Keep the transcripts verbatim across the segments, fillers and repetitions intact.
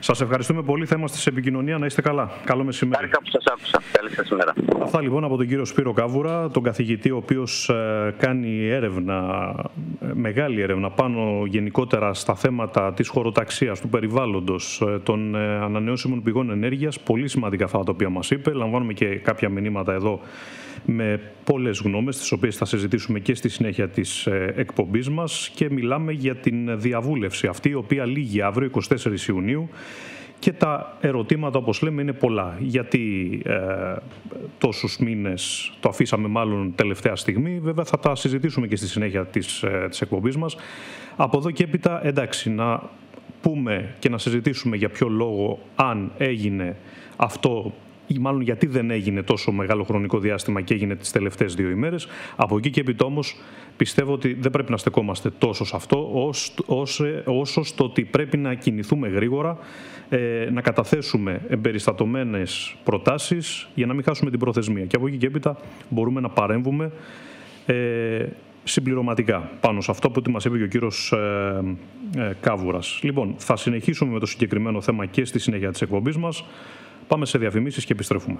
Σας ευχαριστούμε πολύ. Θα είμαστε σε επικοινωνία. Να είστε καλά. Καλό μεσημέρι. Χάρηκα που σας άκουσα. Καλή σας ημέρα. Αυτά λοιπόν από τον κύριο Σπύρο Κάβουρα, τον καθηγητή, ο οποίος ε, κάνει έρευνα, ε, μεγάλη έρευνα πάνω γενικότερα στα θέματα της χωροταξίας, του περιβάλλοντος, ε, των ε, ανανεώσιμων πηγών ενέργειας. Πολύ σημαντικά αυτά τα οποία μας είπε. Λαμβάνουμε και κάποια μηνύματα εδώ με πολλές γνώμες, τις οποίες θα συζητήσουμε και στη συνέχεια της ε, εκπομπής μας, και μιλάμε για την διαβούλευση αυτή, η οποία λήγει αύριο, εικοστή τέταρτη Ιουνίου, και τα ερωτήματα, όπως λέμε, είναι πολλά. Γιατί ε, τόσους μήνες το αφήσαμε μάλλον τελευταία στιγμή? Βέβαια θα τα συζητήσουμε και στη συνέχεια της, ε, της εκπομπής μας. Από εδώ και έπειτα, εντάξει, να πούμε και να συζητήσουμε για ποιο λόγο, αν έγινε αυτό, ή μάλλον γιατί δεν έγινε τόσο μεγάλο χρονικό διάστημα και έγινε τις τελευταίες δύο ημέρες. Από εκεί και έπειτα όμως πιστεύω ότι δεν πρέπει να στεκόμαστε τόσο σε αυτό, όσο στο ότι πρέπει να κινηθούμε γρήγορα, ε, να καταθέσουμε εμπεριστατωμένες προτάσεις για να μην χάσουμε την προθεσμία. Και από εκεί και έπειτα μπορούμε να παρέμβουμε ε, συμπληρωματικά πάνω σε αυτό που μας είπε και ο κύριος ε, ε, Κάβουρας. Λοιπόν, θα συνεχίσουμε με το συγκεκριμένο θέμα και στη συνέχεια της εκπομπής μας. Πάμε σε διαφημίσεις και επιστρέφουμε.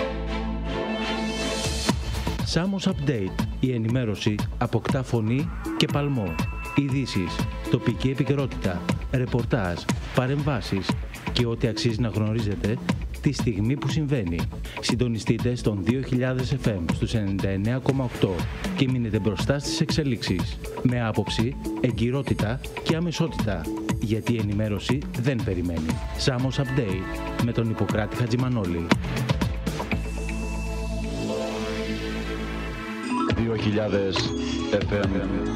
Σάμος Update. Η ενημέρωση αποκτά φωνή και παλμό. Ειδήσεις, τοπική επικαιρότητα, ρεπορτάζ, παρεμβάσεις και ό,τι αξίζει να γνωρίζετε τη στιγμή που συμβαίνει. Συντονιστείτε στον δύο χιλιάδες εφ εμ στους ενενήντα εννέα κόμμα οκτώ και μείνετε μπροστά στις εξελίξεις. Με άποψη, εγκυρότητα και αμεσότητα. Γιατί η ενημέρωση δεν περιμένει. Σάμος Update με τον Ιπποκράτη Χατζημανόλη. δύο χιλιάδες εφ εμ.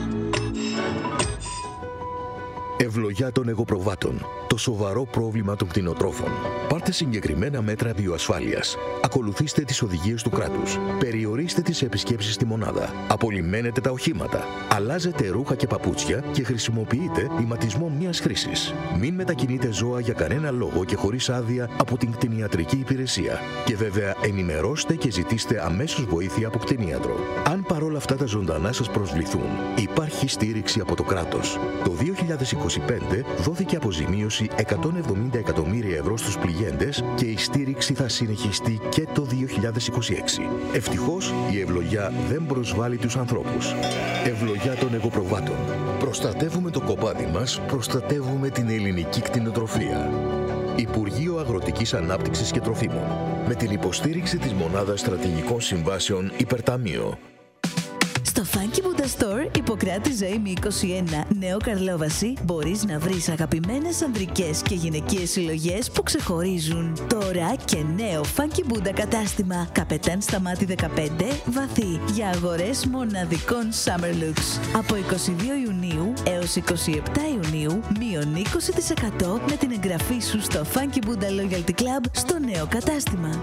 Ευλογιά των εγωπροβάτων. Το σοβαρό πρόβλημα των κτηνοτρόφων. Πάρτε συγκεκριμένα μέτρα βιοασφάλειας. Ακολουθήστε τις οδηγίες του κράτους. Περιορίστε τις επισκέψεις στη μονάδα. Απολυμμένετε τα οχήματα. Αλλάζετε ρούχα και παπούτσια και χρησιμοποιείτε ηματισμό μιας χρήσης. Μην μετακινείτε ζώα για κανένα λόγο και χωρίς άδεια από την κτηνιατρική υπηρεσία. Και βέβαια ενημερώστε και ζητήστε αμέσως βοήθεια από κτηνίατρο. Αν παρόλα αυτά τα ζωντανά σας προσβληθούν, υπάρχει στήριξη από το κράτος. Το δύο χιλιάδες είκοσι πέντε δόθηκε αποζημίωση εκατόν εβδομήντα εκατομμύρια ευρώ στους πληγέντες και η στήριξη θα συνεχιστεί και το δύο χιλιάδες είκοσι έξι. Ευτυχώς η ευλογιά δεν προσβάλλει τους ανθρώπους. Ευλογιά των εγωπροβάτων. Προστατεύουμε το κοπάδι μας, προστατεύουμε την ελληνική κτηνοτροφία. Υπουργείο Αγροτικής Ανάπτυξης και Τροφίμων. Με την υποστήριξη της Μονάδας Στρατηγικών Συμβάσεων Υπερταμείο. Στο Funky Buddha Store, Ιπποκράτη Ζωήμη είκοσι ένα, Νέο Καρλόβαση, μπορείς να βρεις αγαπημένες ανδρικές και γυναικείες συλλογές που ξεχωρίζουν. Τώρα και νέο Funky Buddha κατάστημα. Καπετάν Σταμάτη δεκαπέντε, Βαθύ, για αγορές μοναδικών Summer Looks. Από εικοστή δεύτερη Ιουνίου έως εικοστή εβδόμη Ιουνίου, μείον είκοσι τοις εκατό με την εγγραφή σου στο Funky Buddha Loyalty Club στο νέο κατάστημα.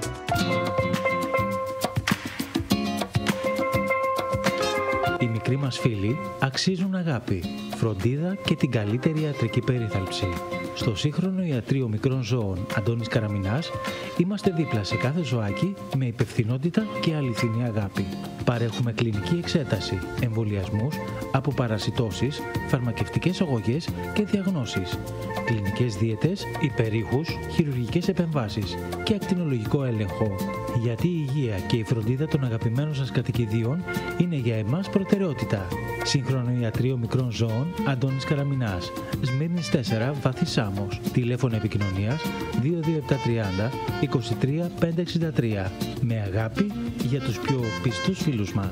Οι μικροί μας φίλοι αξίζουν αγάπη, φροντίδα και την καλύτερη ιατρική περίθαλψη. Στο σύγχρονο ιατρείο μικρών ζώων Αντώνης Καραμινάς είμαστε δίπλα σε κάθε ζωάκι με υπευθυνότητα και αληθινή αγάπη. Παρέχουμε κλινική εξέταση, εμβολιασμούς, αποπαρασιτώσεις, φαρμακευτικές αγωγές και διαγνώσεις, κλινικές δίαιτες, υπερήχους, χειρουργικές επεμβάσεις και ακτινολογικό έλεγχο. Γιατί η υγεία και η φροντίδα των αγαπημένων σας κατοικιδίων είναι για εμάς προτεραιότητα. Σύγχρονο ιατρείο μικρών ζώων Αντώνης Καραμινάς, Σμύρνης τέσσερα, Βαθύ Σάμος. Τηλέφωνο επικοινωνίας δύο δύο επτά τριάντα είκοσι τρία πεντακόσια εξήντα τρία. Με αγάπη για τους πιο πιστούς φίλους μας.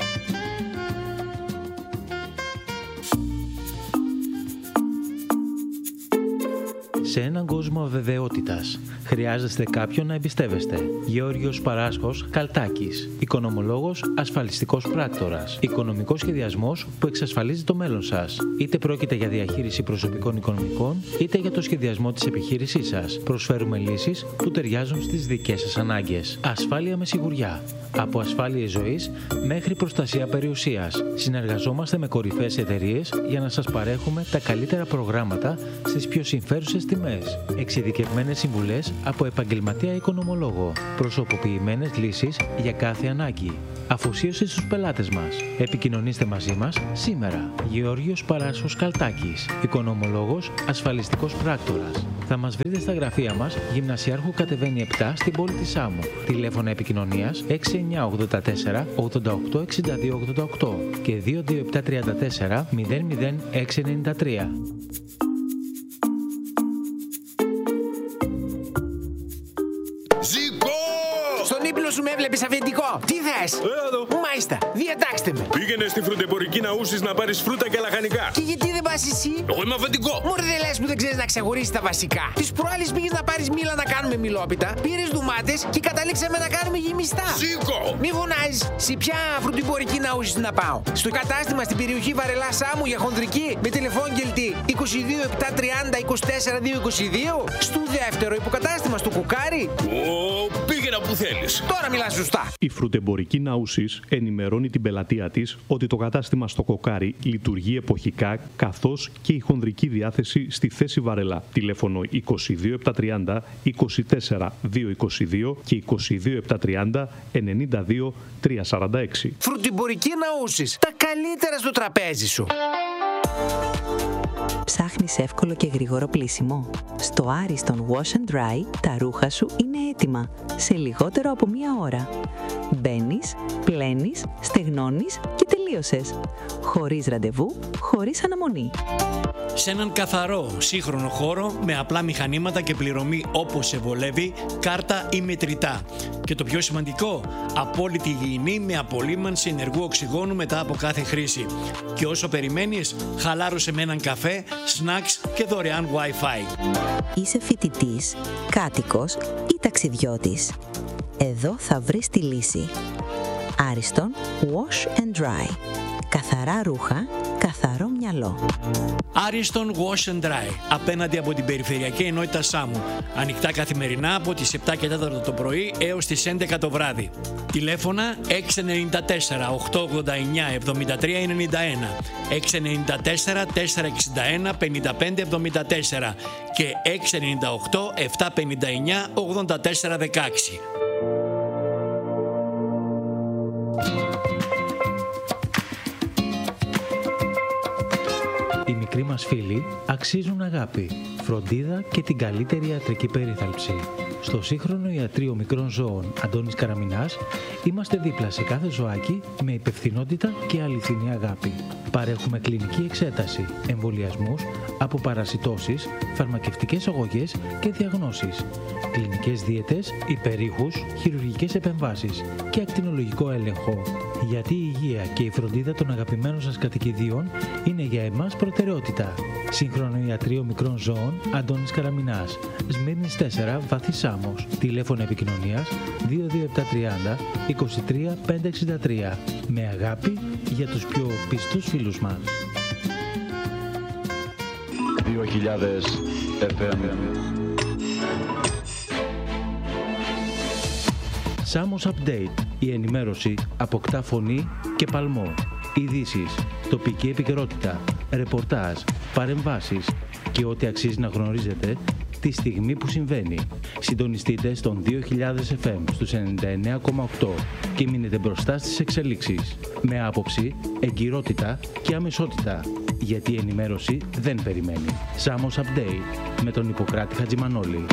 Σε έναν κόσμο αβεβαιότητας, χρειάζεστε κάποιον να εμπιστεύεστε. Γεώργιος Παράσχος Καλτάκης. Οικονομολόγος, ασφαλιστικός πράκτορας. Οικονομικός σχεδιασμός που εξασφαλίζει το μέλλον σας. Είτε πρόκειται για διαχείριση προσωπικών οικονομικών, είτε για το σχεδιασμό της επιχείρησής σας. Προσφέρουμε λύσεις που ταιριάζουν στις δικές σας ανάγκες. Ασφάλεια με σιγουριά. Από ασφάλειες ζωής μέχρι προστασία περιουσίας. Συνεργαζόμαστε με κορυφαίες εταιρείες για να σας παρέχουμε τα καλύτερα προγράμματα στις πιο συμφέρουσες τιμές. Εξειδικευμένες συμβουλές από επαγγελματία οικονομολόγο. Προσωποποιημένες λύσεις για κάθε ανάγκη. αφοσίωση στους πελάτες μας. Επικοινωνήστε μαζί μας σήμερα. Γεώργιος Παράσχος Καλτάκης, οικονομολόγος, ασφαλιστικός πράκτορας. Θα μας βρείτε στα γραφεία μας, Γυμνασιάρχου Κατεβαίνει επτά στην πόλη της Σάμου. Τηλέφωνα επικοινωνίας έξι εννιά ογδόντα τέσσερα ογδόντα οκτώ εξήντα δύο ογδόντα οκτώ και δύο δύο επτά τρία τέσσερα μηδέν μηδέν έξι εννιά τρία. Στον ύπνο σου με έβλεπες αφεντικό. Τι θες? Εδώ. Μάλιστα, διατάξτε με. Πήγαινε στη φρουτεμπορική να ούσεις να πάρεις φρούτα και λαχανικά. Και γιατί δεν πας εσύ? Εγώ είμαι αφεντικό. Μωρέ, δεν λες που δεν ξέρεις να ξεχωρίσεις τα βασικά. Τις προάλλες πήγες να πάρεις μήλα να κάνουμε μιλόπιτα, πήρες ντουμάτες και καταλήξαμε να κάνουμε γεμιστά. Σήκω! Μη φωνάζεις. Σε ποια φρουτεμπορική να ούσεις να πάω? Στο κατάστημα στην περιοχή Βαρελά Σάμου για χονδρική με τηλεφώνγελτη είκοσι δύο επτακόσια τριάντα είκοσι τέσσερα διακόσια είκοσι δύο. Στο δεύτερο υποκατάστημα στο Κουκάρι. Ω, πήγαινα που θέλεις. Τώρα μιλάς σωστά. Η φρουτεμπορική Ναούσης ενημερώνει την πελατεία της ότι το κατάστημα στο Κοκάρι λειτουργεί εποχικά, καθώς και η χονδρική διάθεση στη θέση Βαρελά. Τηλέφωνο είκοσι δύο επτακόσια τριάντα είκοσι τέσσερα διακόσια είκοσι δύο και είκοσι δύο επτακόσια τριάντα ενενήντα δύο τριακόσια σαράντα έξι. Φρουτεμπορική Ναούσης. Τα καλύτερα στο τραπέζι σου. Ψάχνεις εύκολο και γρήγορο πλύσιμο? Στο Ariston Wash and Dry τα ρούχα σου είναι έτοιμα σε λιγότερο από μία ώρα. Μπαίνεις, πλένεις, στεγνώνεις και τελείωσες. Χωρίς ραντεβού, χωρίς αναμονή. Σε έναν καθαρό, σύγχρονο χώρο με απλά μηχανήματα και πληρωμή όπως σε βολεύει, κάρτα ή μετρητά. Και το πιο σημαντικό, απόλυτη υγιεινή με απολύμανση ενεργού οξυγόνου μετά από κάθε χρήση. Και όσο περιμένεις, χαλάρωσε με έναν καφέ, σνακς και δωρεάν Wi-Fi. Είσαι φοιτητής, κάτοικος ή ταξιδιώτης? Εδώ θα βρεις τη λύση. Ariston Wash and Dry. Καθαρά ρούχα, καθαρό μυαλό. Ariston Wash and Dry, απέναντι από την Περιφερειακή Ενότητα Σάμου. Ανοιχτά καθημερινά από τις επτά και τέσσερα το πρωί έως τις έντεκα το βράδυ. Τηλέφωνα έξι εννιά τέσσερα οκτακόσια ογδόντα εννιά εβδομήντα τρία ενενήντα ένα, έξι εννιά τέσσερα τετρακόσια εξήντα ένα πενήντα πέντε εβδομήντα τέσσερα και έξι εννιά οκτώ επτακόσια πενήντα εννιά ογδόντα τέσσερα δεκαέξι. Οι μικροί μας φίλοι αξίζουν αγάπη, φροντίδα και την καλύτερη ιατρική περίθαλψη. Στο σύγχρονο ιατρείο μικρών ζώων Αντώνης Καραμινάς είμαστε δίπλα σε κάθε ζωάκι με υπευθυνότητα και αληθινή αγάπη. Παρέχουμε κλινική εξέταση, εμβολιασμούς, αποπαρασιτώσεις, φαρμακευτικές αγωγές και διαγνώσεις, κλινικές δίαιτες, υπερήχους, χειρουργικές επεμβάσεις και ακτινολογικό έλεγχο. Γιατί η υγεία και η φροντίδα των αγαπημένων σας κατοικιδίων είναι για εμάς προτεραιότητα. Σύγχρονο ιατρείο μικρών ζώων Αντώνης Καραμινάς, Σμύρνης τέσσερα, Βάθη Σάμος. Τηλέφωνο επικοινωνίας δύο δύο επτακόσια τριάντα είκοσι τρία πεντακόσια εξήντα τρία. Με αγάπη για τους πιο πιστούς φίλους μας. δύο χιλιάδες εφ εμ. Σάμος Update. Η ενημέρωση αποκτά φωνή και παλμό. Ειδήσεις, τοπική επικαιρότητα, ρεπορτάζ, παρεμβάσεις και ό,τι αξίζει να γνωρίζετε τη στιγμή που συμβαίνει. Συντονιστείτε στον δύο χιλιάδες εφ εμ στους ενενήντα εννέα κόμμα οκτώ και μείνετε μπροστά στις εξελίξεις. Με άποψη, εγκυρότητα και αμεσότητα. Γιατί η ενημέρωση δεν περιμένει. Σάμος Update με τον Ιπποκράτη Χατζημανόλη.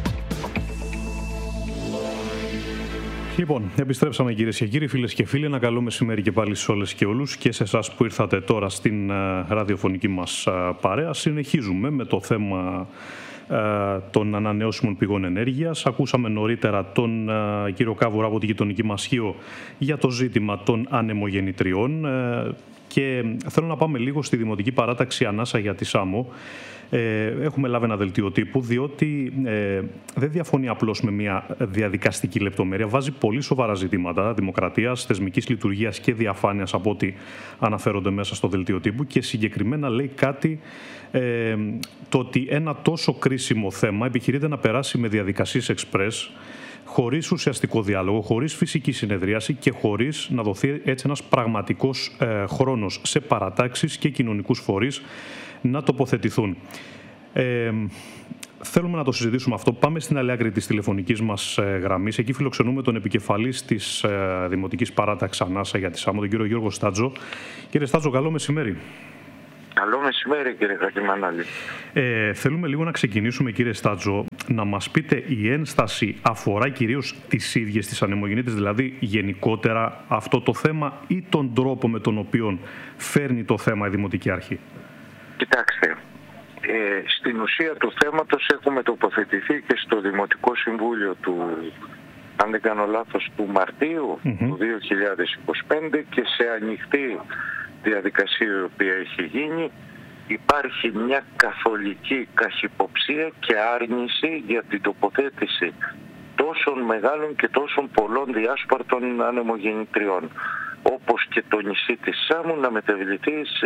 Λοιπόν, επιστρέψαμε κυρίες και κύριοι, φίλες και φίλοι. Ένα καλό μεσημέρι και πάλι σε όλες και όλους και σε εσάς που ήρθατε τώρα στην uh, ραδιοφωνική μας uh, παρέα. Συνεχίζουμε με το θέμα uh, των ανανεώσιμων πηγών ενέργειας. Ακούσαμε νωρίτερα τον uh, κύριο Κάβουρα από τη γειτονική μας Χίο για το ζήτημα των ανεμογεννητριών uh, και θέλω να πάμε λίγο στη Δημοτική Παράταξη Ανάσα για τη Σάμο. Ε, έχουμε λάβει ένα δελτίο τύπου, διότι ε, δεν διαφωνεί απλώς με μια διαδικαστική λεπτομέρεια. Βάζει πολύ σοβαρά ζητήματα δημοκρατίας, θεσμικής λειτουργίας και διαφάνειας από ό,τι αναφέρονται μέσα στο δελτίο τύπου και συγκεκριμένα λέει κάτι ε, το ότι ένα τόσο κρίσιμο θέμα επιχειρείται να περάσει με διαδικασίες εξπρές, χωρίς ουσιαστικό διάλογο, χωρίς φυσική συνεδρίαση και χωρίς να δοθεί έτσι ένας πραγματικός ε, χρόνος σε παρατάξεις και κοινωνικούς φορείς να τοποθετηθούν. Ε, θέλουμε να το συζητήσουμε αυτό. Πάμε στην άλλη άκρη της τηλεφωνικής μας γραμμής. Εκεί φιλοξενούμε τον επικεφαλής της Δημοτικής Παράταξης Ανάσα για τη Σάμο, τον κύριο Γιώργο Στάτζο. Κύριε Στάτζο, καλό μεσημέρι. Καλό μεσημέρι, κύριε Χακιμανάλη. Ε, θέλουμε λίγο να ξεκινήσουμε, κύριε Στάτζο, να μας πείτε, η ένσταση αφορά κυρίως τις ίδιες τις ανεμογεννήτες, δηλαδή γενικότερα αυτό το θέμα, ή τον τρόπο με τον οποίο φέρνει το θέμα η Δημοτική Αρχή? Κοιτάξτε, ε, στην ουσία του θέματος έχουμε τοποθετηθεί και στο Δημοτικό Συμβούλιο του, αν δεν κάνω λάθος, του Μαρτίου mm-hmm. του δύο χιλιάδες είκοσι πέντε, και σε ανοιχτή διαδικασία η οποία έχει γίνει υπάρχει μια καθολική καχυποψία και άρνηση για την τοποθέτηση τόσων μεγάλων και τόσων πολλών διάσπαρτων ανεμογεννητριών, όπως και το νησί της Σάμου να μεταβληθεί σε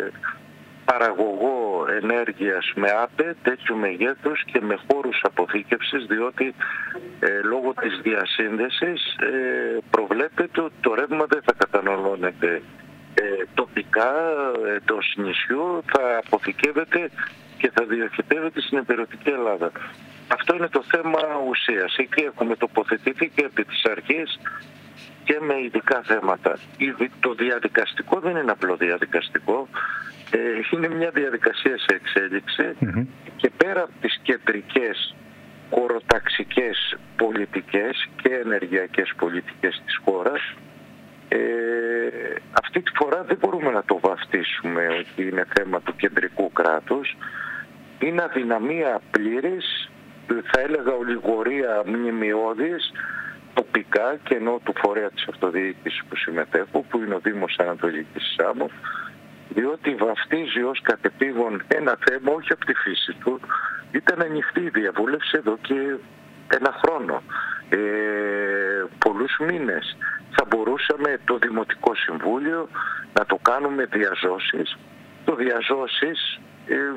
παραγωγό ενέργειας με άπε τέτοιου μεγέθους και με χώρους αποθήκευσης, διότι ε, λόγω της διασύνδεσης ε, προβλέπεται ότι το ρεύμα δεν θα καταναλώνεται ε, τοπικά εντός νησιού, θα αποθηκεύεται και θα διοχετεύεται στην υπηρετική Ελλάδα. Αυτό είναι το θέμα ουσίας. Εκεί έχουμε τοποθετηθεί και επί της αρχής και με ειδικά θέματα. Το διαδικαστικό δεν είναι απλό διαδικαστικό. Είναι μια διαδικασία σε εξέλιξη mm-hmm. και πέρα από τις κεντρικές χωροταξικές πολιτικές και ενεργειακές πολιτικές της χώρας, ε, αυτή τη φορά δεν μπορούμε να το βαφτίσουμε ότι είναι θέμα του κεντρικού κράτους. Είναι αδυναμία πλήρης, θα έλεγα ολιγορία μνημειώδης, τοπικά, και ενώ του φορέα της αυτοδιοίκησης που συμμετέχω, που είναι ο Δήμος Ανατολικής Σάμου, διότι βαφτίζει ως κατεπήγον ένα θέμα, όχι από τη φύση του. Ήταν ανοιχτή η διαβούλευση εδώ και ένα χρόνο, ε, πολλούς μήνες. Θα μπορούσαμε το Δημοτικό Συμβούλιο να το κάνουμε διαζώσεις. Το διαζώσεις ε, ε,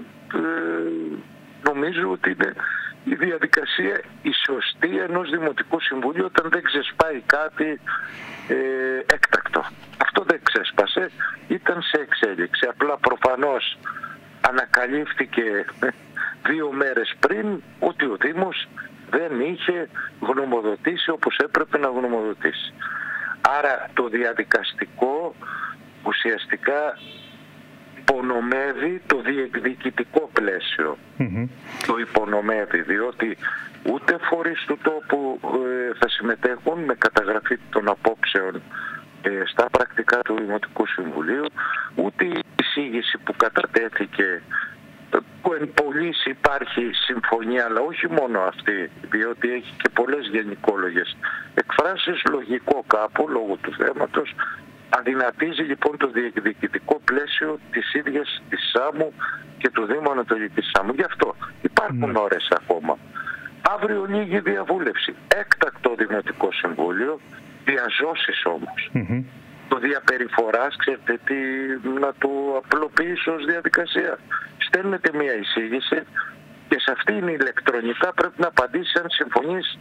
νομίζω ότι είναι η διαδικασία η σωστή ενός Δημοτικού Συμβουλίου όταν δεν ξεσπάει κάτι ε, έκτακτο. Αυτό δεν ξέσπασε, ήταν σε εξέλιξη. Απλά προφανώς ανακαλύφθηκε δύο μέρες πριν ότι ο Δήμος δεν είχε γνωμοδοτήσει όπως έπρεπε να γνωμοδοτήσει. Άρα το διαδικαστικό ουσιαστικά υπονομεύει το διεκδικητικό πλαίσιο. Mm-hmm. Το υπονομεύει, διότι ούτε φορείς του τόπου ε, θα συμμετέχουν με καταγραφή των απόψεων ε, στα πρακτικά του Δημοτικού Συμβουλίου, ούτε η εισήγηση που κατατέθηκε, που εν πωλής υπάρχει συμφωνία, αλλά όχι μόνο αυτή, διότι έχει και πολλές γενικόλογες εκφράσεις, λογικό κάπου λόγω του θέματος. Αδυνατίζει λοιπόν το διεκδικητικό πλαίσιο της ίδιας της Σάμου και του Δήμου Ανατολικής Σάμου. Γι' αυτό υπάρχουν mm. ώρες ακόμα. Αύριο λίγη διαβούλευση. Έκτακτο Δημοτικό Συμβούλιο, διαζώσεις όμως. Mm-hmm. Το διαπεριφοράς, ξέρετε τι, να το απλοποιήσω ως διαδικασία. Στέλνετε μια εισήγηση και σε αυτήν ηλεκτρονικά πρέπει να απαντήσεις αν συμφωνείς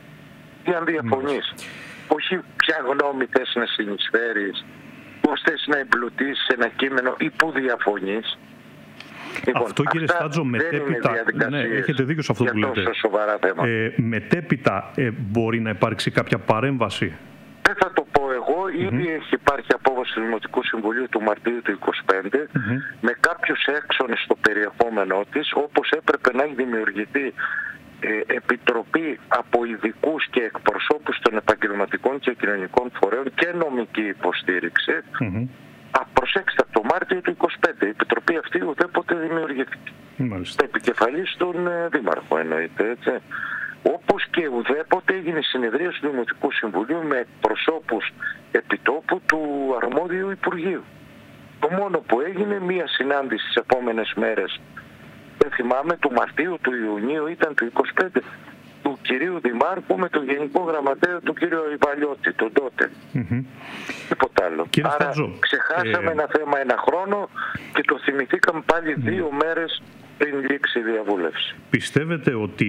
ή αν διαφωνείς. Mm. Όχι ποια γνώμη θες να συνεισφέρεις, πώς θες να εμπλουτίσεις ένα κείμενο ή πού διαφωνείς. Λοιπόν, αυτό, κύριε Στάτζο, μετέπειτα, ναι, έχετε δίκιο σε αυτό που λέτε. Ε, μετέπειτα ε, μπορεί να υπάρξει κάποια παρέμβαση? Δεν θα το πω εγώ. Mm-hmm. Ήδη έχει υπάρχει απόβαση του Δημοτικού Συμβουλίου του Μαρτίου του είκοσι πέντε mm-hmm. με κάποιους έξονες στο περιεχόμενό της, όπως έπρεπε να έχει δημιουργηθεί Ε, επιτροπή από ειδικούς και εκπροσώπους των επαγγελματικών και κοινωνικών φορέων και νομική υποστήριξη. Mm-hmm. Α, προσέξτε, από το Μάρτιο του είκοσι πέντε η επιτροπή αυτή ουδέποτε δημιουργήθηκε. Mm-hmm. Επικεφαλής των ε, Δήμαρχο εννοείται, έτσι. Όπως και ουδέποτε έγινε συνεδρία του Δημοτικού Συμβουλίου με εκπροσώπους επιτόπου του αρμόδιου Υπουργείου. Το μόνο που έγινε, μία συνάντηση στις επόμενες μέρες, δεν θυμάμαι, του Μαρτίου, του Ιουνίου, ήταν του είκοσι πέντε, του κυρίου Δημάρχου με τον Γενικό Γραμματέα του κύριο Ιβαλιώτη, τον τότε. Mm-hmm. Τίποτα άλλο. Κύριε Άρα Στάτζο, ξεχάσαμε ε... ένα θέμα ένα χρόνο και το θυμηθήκαμε πάλι δύο mm. μέρες πριν λήξει η διαβούλευση. Πιστεύετε ότι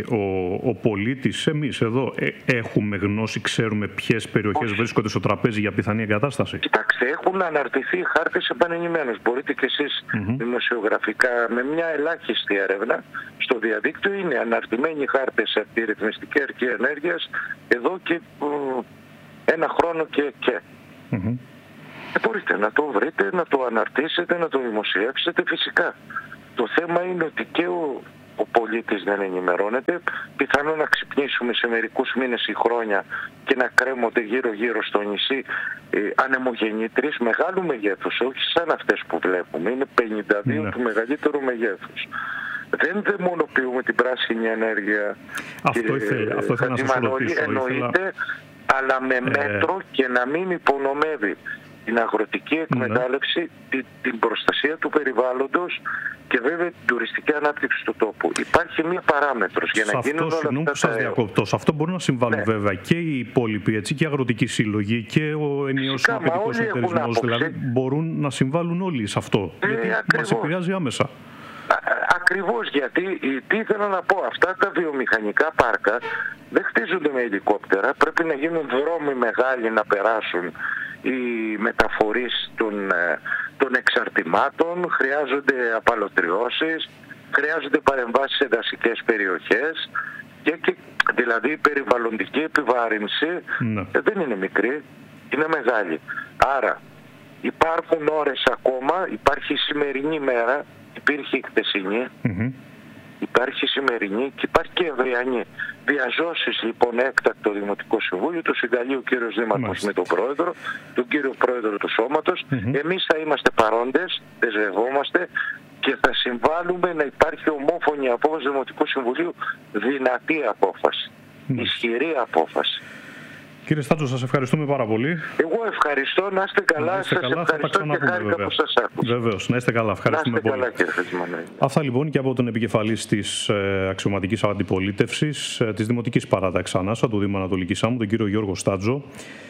ο, ο πολίτης, εμείς εδώ, ε, έχουμε γνώση, ξέρουμε ποιες περιοχές Όχι. βρίσκονται στο τραπέζι για πιθανή εγκατάσταση? Κοιτάξτε, έχουν αναρτηθεί οι χάρτες επανειλημμένως. Μπορείτε και εσείς mm-hmm. δημοσιογραφικά, με μια ελάχιστη έρευνα στο διαδίκτυο, είναι αναρτημένοι χάρτες από τη Ρυθμιστική Αρχή Ενέργειας εδώ και ε, ένα χρόνο και... και. Mm-hmm. Ε, μπορείτε να το βρείτε, να το αναρτήσετε, να το δημοσιεύσετε φυσικά. Το θέμα είναι ότι και ο, ο πολίτης δεν ενημερώνεται. Πιθανόν να ξυπνήσουμε σε μερικούς μήνες ή χρόνια και να κρέμονται γύρω-γύρω στο νησί ε, ανεμογεννήτριες μεγάλου μεγέθους, όχι σαν αυτές που βλέπουμε. Είναι πενήντα δύο ναι. του μεγαλύτερου μεγέθους. Δεν δαιμονοποιούμε την πράσινη ενέργεια. Αυτό ήθελα, αυτό ήθελα να σας ρωτήσω. Εννοείται, ήθελα... αλλά με μέτρο ε... και να μην υπονομεύει την αγροτική εκμετάλλευση, ναι. την, την προστασία του περιβάλλοντος και βέβαια την τουριστική ανάπτυξη του τόπου. Υπάρχει μία παράμετρος για να σε γίνουν αυτό, όλα αυτά τα διακόπτω. Σε αυτό μπορούν να συμβάλλουν ναι. βέβαια και οι υπόλοιποι, έτσι, και οι αγροτικοί σύλλογοι και ο ενιαίος συναπητικός εταιρισμός. Δηλαδή μπορούν να συμβάλλουν όλοι σε αυτό, ε, γιατί ακριβώς. μας επηρεάζει άμεσα. Α, ακριβώς, γιατί τι ήθελα να πω, αυτά τα βιομηχανικά πάρκα δεν χτίζονται με ελικόπτερα, πρέπει να γίνουν δρόμοι μεγάλοι να περάσουν οι μεταφορείς των, των εξαρτημάτων, χρειάζονται απαλωτριώσεις, χρειάζονται παρεμβάσεις σε δασικές περιοχές και, και δηλαδή η περιβαλλοντική επιβάρυνση ναι. δεν είναι μικρή, είναι μεγάλη. Άρα υπάρχουν ώρες ακόμα, υπάρχει η σημερινή μέρα, υπήρχε η χτεσινή, mm-hmm. υπάρχει η σημερινή και υπάρχει και η αυριανή. Διαζώσεις λοιπόν έκτακτο Δημοτικό Συμβούλιο, το συγκαλεί ο κύριος Δήμαρχος με τον Πρόεδρο, τον κύριο Πρόεδρο του Σώματος. Mm-hmm. Εμείς θα είμαστε παρόντες, δεσμευόμαστε και θα συμβάλλουμε να υπάρχει ομόφωνη απόφαση Δημοτικού Συμβουλίου, δυνατή απόφαση, mm-hmm. ισχυρή απόφαση. Κύριε Στάτζο, σας ευχαριστούμε πάρα πολύ. Εγώ ευχαριστώ, να είστε καλά, να είστε σας καλά, ευχαριστώ και χάρηκα που σας άκουσα. Βεβαίως, να είστε καλά, ευχαριστούμε να είστε πολύ. Καλά, κύριε Χατζημανέλη. Αυτά λοιπόν και από τον επικεφαλής της ε, αξιωματικής αντιπολίτευσης ε, της Δημοτικής Παράταξης Ανάσα, του Δήμου Ανατολικής Σάμου, τον κύριο Γιώργο Στάτζο.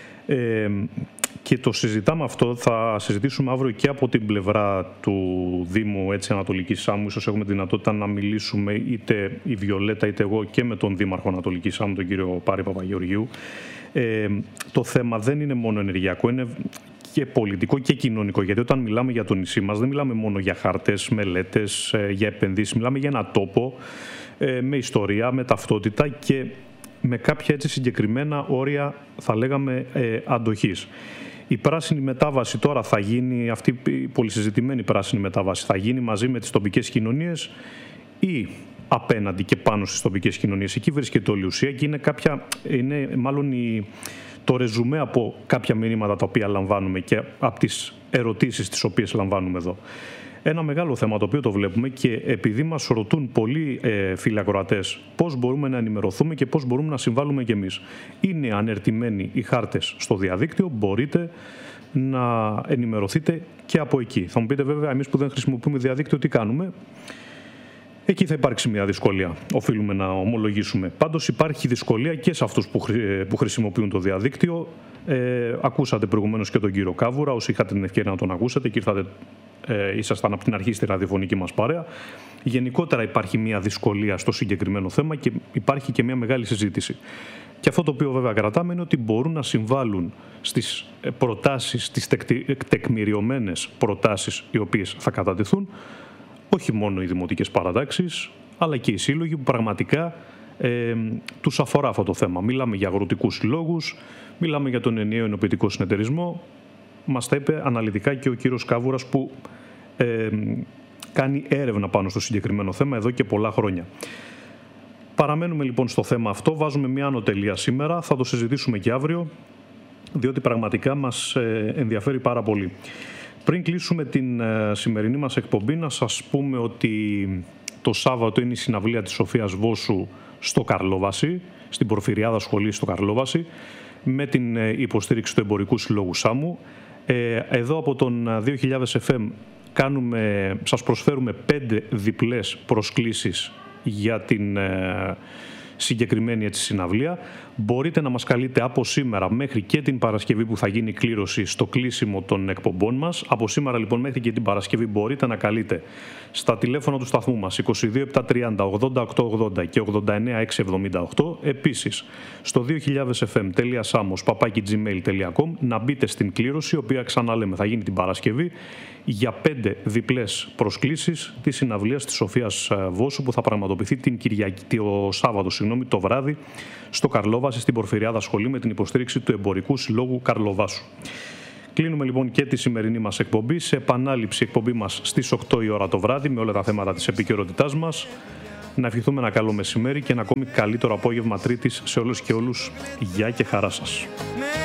Ε, και το συζητάμε αυτό, θα συζητήσουμε αύριο και από την πλευρά του Δήμου έτσι, Ανατολικής Σάμου. Ίσως έχουμε τη δυνατότητα να μιλήσουμε είτε η Βιολέτα είτε εγώ και με τον Δήμαρχο Ανατολικής Σάμου, τον κύριο Πάρη Παπαγεωργίου. Ε, το θέμα δεν είναι μόνο ενεργειακό, είναι και πολιτικό και κοινωνικό. Γιατί όταν μιλάμε για το νησί μας, δεν μιλάμε μόνο για χάρτες, μελέτες, ε, για επενδύσεις. Μιλάμε για ένα τόπο ε, με ιστορία, με ταυτότητα και με κάποια έτσι συγκεκριμένα όρια, θα λέγαμε, ε, αντοχής. Η πράσινη μετάβαση τώρα θα γίνει, αυτή η πολυσυζητημένη πράσινη μετάβαση, θα γίνει μαζί με τις τοπικές κοινωνίες ή απέναντι και πάνω στις τοπικές κοινωνίες? Εκεί βρίσκεται όλη η ουσία και είναι, κάποια, είναι μάλλον η, το ρεζουμέ από κάποια μηνύματα τα οποία λαμβάνουμε και από τις ερωτήσεις τις οποίες λαμβάνουμε εδώ. Ένα μεγάλο θέμα το οποίο το βλέπουμε και επειδή μας ρωτούν πολλοί ε, φίλοι ακροατές πώς μπορούμε να ενημερωθούμε και πώς μπορούμε να συμβάλλουμε κι εμείς. Είναι ανερτημένοι οι χάρτες στο διαδίκτυο, μπορείτε να ενημερωθείτε και από εκεί. Θα μου πείτε βέβαια, εμείς που δεν χρησιμοποιούμε διαδίκτυο τι κάνουμε? Εκεί θα υπάρξει μια δυσκολία, οφείλουμε να ομολογήσουμε. Πάντως υπάρχει δυσκολία και σε αυτούς που, χρη, που χρησιμοποιούν το διαδίκτυο. Ε, ακούσατε προηγουμένως και τον κύριο Κάβουρα, όσοι είχατε την ευκαιρία να τον ακούσατε και ήρθατε, ε, ήσασταν από την αρχή στη ραδιοφωνική μας παρέα. Γενικότερα υπάρχει μια δυσκολία στο συγκεκριμένο θέμα και υπάρχει και μια μεγάλη συζήτηση. Και αυτό το οποίο βέβαια κρατάμε είναι ότι μπορούν να συμβάλλουν στις προτάσεις, στις τεκμηριωμένες προτάσεις οι οποίες θα κατατεθούν, όχι μόνο οι δημοτικές παρατάξεις, αλλά και οι σύλλογοι που πραγματικά ε, τους αφορά αυτό το θέμα. Μιλάμε για αγροτικούς συλλόγους, μιλάμε για τον ενιαίο ενοποιητικό συνεταιρισμό. Μας τα είπε αναλυτικά και ο κύριος Κάβουρας που ε, κάνει έρευνα πάνω στο συγκεκριμένο θέμα εδώ και πολλά χρόνια. Παραμένουμε λοιπόν στο θέμα αυτό, βάζουμε μια ανωτελεία σήμερα, θα το συζητήσουμε και αύριο, διότι πραγματικά μας ε, ενδιαφέρει πάρα πολύ. Πριν κλείσουμε την ε, σημερινή μας εκπομπή, να σας πούμε ότι το Σάββατο είναι η συναυλία της Σοφίας Βόσου στο Καρλόβαση, στην Πορφυριάδα Σχολή στο Καρλόβαση, με την ε, υποστήριξη του Εμπορικού Συλλόγου Σάμου. Ε, εδώ από τον δύο χιλιάδες εφ εμ κάνουμε, σας προσφέρουμε πέντε διπλές προσκλήσεις για την ε, συγκεκριμένη έτσι συναυλία. Μπορείτε να μας καλείτε από σήμερα μέχρι και την Παρασκευή που θα γίνει η κλήρωση στο κλείσιμο των εκπομπών μας. Από σήμερα λοιπόν μέχρι και την Παρασκευή μπορείτε να καλείτε στα τηλέφωνα του σταθμού μας είκοσι δύο επτακόσια τριάντα ογδόντα οκτακόσια ογδόντα και ογδόντα εννέα εξακόσια εβδομήντα οκτώ. Επίσης στο δύο χιλιάδες εφ εμ τελεία samos παπάκι τζι μέιλ τελεία κομ να μπείτε στην κλήρωση, η οποία ξαναλέμε θα γίνει την Παρασκευή, για πέντε διπλές προσκλήσεις της συναυλίας της Σοφίας Βόσου που θα πραγματοποιηθεί την Κυριακή, το Σάββατο συγγνώμη, το βράδυ στο Καρλόβαση στην Πορφυριάδα Σχολή με την υποστήριξη του Εμπορικού Συλλόγου Καρλοβάσου. Κλείνουμε λοιπόν και τη σημερινή μας εκπομπή. Σε επανάληψη εκπομπή μας στις οκτώ η ώρα το βράδυ με όλα τα θέματα της επικαιρότητάς μας. Να ευχηθούμε ένα καλό μεσημέρι και ένα ακόμη καλύτερο απόγευμα Τρίτης σε όλους και όλους. Γεια και χαρά σας.